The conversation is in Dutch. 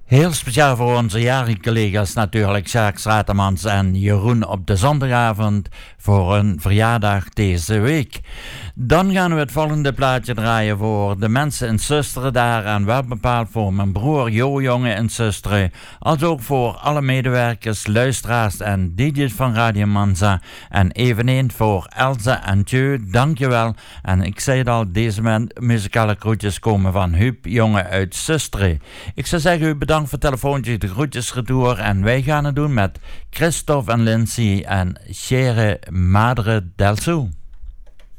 Heel speciaal voor onze jarige collega's natuurlijk, Sjaak Stratemans en Jeroen op de zondagavond voor een verjaardag deze week. Dan gaan we het volgende plaatje draaien voor de mensen in Susteren daar en wel bepaald voor mijn broer Jo Jonge in Susteren, als ook voor alle medewerkers, luisteraars en DJ's van Radio Manza en eveneens voor Elsa en Tjeu, dankjewel. En ik zei het al, deze muzikale groetjes komen van Huub Jonge uit Susteren. Ik zou zeggen, u bedankt voor het telefoontje, de groetjes retour en wij gaan het doen met Christophe en Lindsay en Chere Madre del Sul.